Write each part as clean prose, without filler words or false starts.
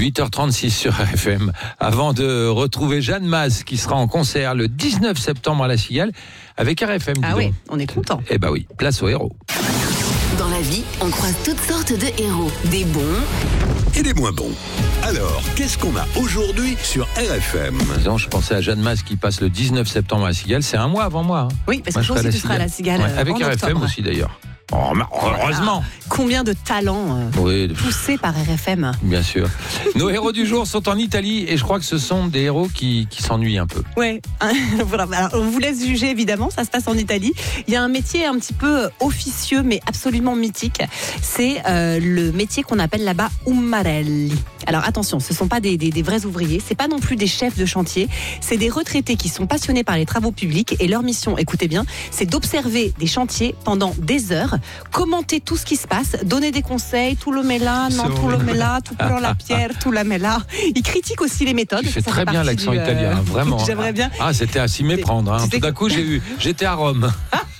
8h36 sur RFM. Avant de retrouver Jeanne Masse qui sera en concert le 19 septembre à La Cigale avec RFM. Ah oui, on est content. Eh ben oui, place aux héros. Dans la vie, on croise toutes sortes de héros. Des bons et des moins bons. Alors, qu'est-ce qu'on a aujourd'hui sur RFM ? Disons, je pensais à Jeanne Masse qui passe le 19 septembre à La Cigale. C'est un mois avant moi. Oui, parce que toi aussi tu seras à La Cigale. Avec en RFM octobre. aussi d'ailleurs. Heureusement. Combien de talents poussés par RFM. Bien sûr. Nos héros du jour sont en Italie et je crois que ce sont des héros qui s'ennuient un peu. Ouais. Voilà. Alors, on vous laisse juger évidemment, ça se passe en Italie. Il y a un métier un petit peu officieux mais absolument mythique. C'est le métier qu'on appelle là-bas ummarelli. Alors attention, ce ne sont pas des vrais ouvriers, c'est pas non plus des chefs de chantier, c'est des retraités qui sont passionnés par les travaux publics et leur mission, écoutez bien, c'est d'observer des chantiers pendant des heures, commenter tout ce qui se passe, donner des conseils, tout le met là, non, tout le met là, tout pleure la pierre, tout la met là. Ils critiquent aussi les méthodes. Tu fais très bien l'accent italien, vraiment. J'aimerais bien. Ah, c'était à s'y méprendre. Tout d'un coup, j'étais à Rome.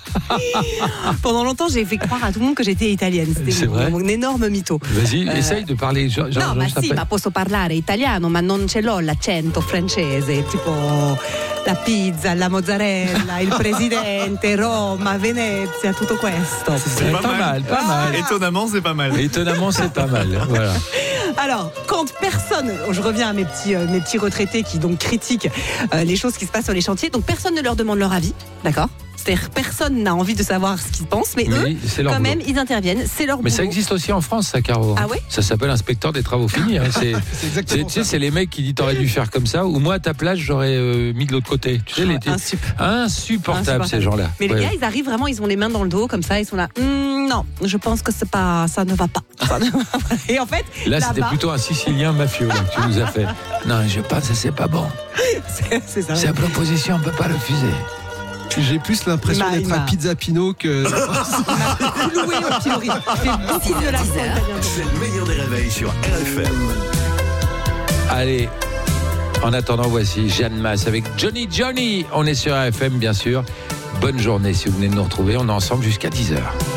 Pendant longtemps, j'ai fait croire à tout le monde que j'étais italienne. C'était un énorme mytho. Vas-y, essaye de parler. No, ma sì, ma posso parlare italiano, ma non ce l'ho l'accento francese, tipo la pizza, la mozzarella, il presidente, Roma, Venezia, tutto questo. C'est pas mal, pas mal. Étonnamment, c'est pas mal. Étonnamment, c'est pas mal. Voilà. Alors, quand personne, je reviens à mes petits retraités qui donc critiquent les choses qui se passent sur les chantiers, donc personne ne leur demande leur avis, d'accord ? C'est-à-dire personne n'a envie de savoir ce qu'ils pensent, mais eux, quand même, ils interviennent, c'est leur boulot. Mais ça existe aussi en France, ça, Caro. Ah ouais ? Ça s'appelle inspecteur des travaux finis. Hein. C'est les mecs qui disent t'aurais dû faire comme ça, ou moi à ta place j'aurais mis de l'autre côté. Tu sais, insupportable ces gens-là. Mais les gars, ils arrivent vraiment, ils ont les mains dans le dos comme ça, ils sont là. Non, je pense que ça ne va pas. Et en fait, là c'était plutôt un Sicilien mafieux là, que tu nous as fait. Non, je pense que c'est pas bon. C'est ça. C'est la proposition, on peut pas refuser. J'ai plus l'impression d'être à Pizza Pino que. Loué au pilori. C'est le meilleur des réveils sur RFM. Allez, en attendant, voici Jeanne Masse avec Johnny. On est sur RFM, bien sûr. Bonne journée si vous venez de nous retrouver. On est ensemble jusqu'à 10h.